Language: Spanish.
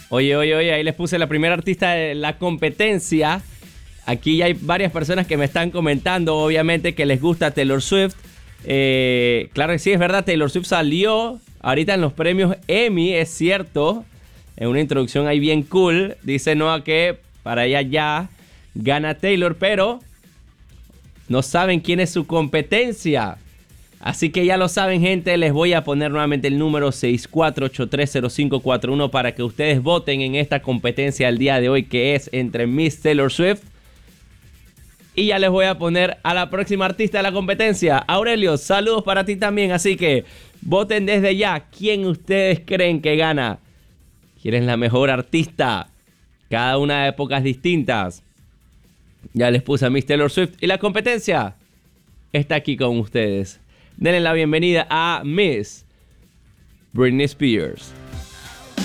Oye, ahí les puse la primera artista de la competencia. Aquí ya hay varias personas que me están comentando, obviamente, que les gusta Taylor Swift. Claro que sí, es verdad, Taylor Swift salió ahorita en los premios Emmy, es cierto. En una introducción ahí bien cool. Dice Noah que para ella ya gana Taylor, pero no saben quién es su competencia. Así que ya lo saben, gente, les voy a poner nuevamente el número 64830541 para que ustedes voten en esta competencia del día de hoy, que es entre Miss Taylor Swift. Y ya les voy a poner a la próxima artista de la competencia. Aurelio, saludos para ti también, así que voten desde ya. ¿Quién ustedes creen que gana? ¿Quién es la mejor artista? Cada una de épocas distintas. Ya les puse a Miss Taylor Swift y la competencia está aquí con ustedes. Denle la bienvenida a Miss Britney Spears.